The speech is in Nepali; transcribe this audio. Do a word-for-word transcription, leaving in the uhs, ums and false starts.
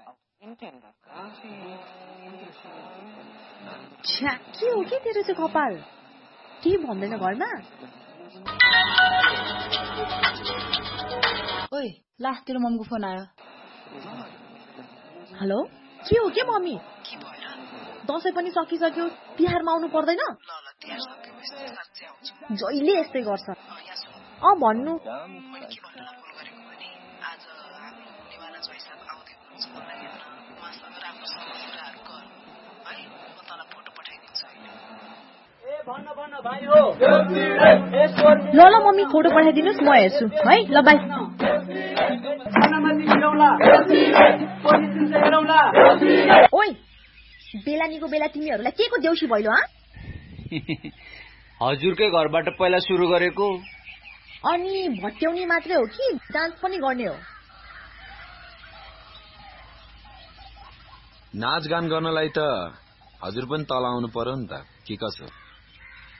छ्या के हो के तेरो चाहिँ कपाल के भन्दैन घरमा ओइ ला तेरो मम्मीको फोन आयो हेलो के हो के मम्मी के भयो दसैँ पनि सकिसक्यो तिहारमा आउनु पर्दैन ल ल तिहार सकेपछि साँच्चै आउँछु जहिले यस्तै गर्छ अ यहाँ सुन अ भन्नु मैले के भन्नलाई फोन गरेको भने आज हाम्रो हुनेवाला ज्वाइँ साहब आउँदै हुनुहुन्छ तँलाई हेर्न उहाँसँग राम्रोसँग कुराहरू गर है म तँलाई फोटो पठाइदिन्छु ए भन्न भन्न भाइ हो ल ल मम्मी फोटो पठाइदिनुस् म हेर्छु है ल बाइ ओइ बेलानीको बेला तिमीहरूलाई के को देउसी भइलो ह हजुरकै घरबाट पहिला सुरु गरेको अनि भट्याउने मात्रै हो कि डान्स पनि गर्ने हो नाचगान गर्नलाई त हजुर पनि तल आउनु पर्यो नि त के कसो